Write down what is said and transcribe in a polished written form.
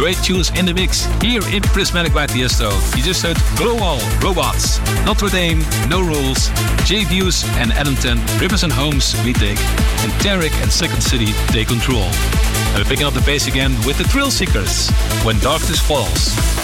great tunes in the mix here in Prismatic by Tiesto. You just heard Glow All, Robots, Notre Dame, No Rules, Jay Views and Adam 10, Rivers and Homes, We Take, and Tarek and Second City, Take Control. And we're picking up the pace again with the Thrill Seekers, When Darkness Falls.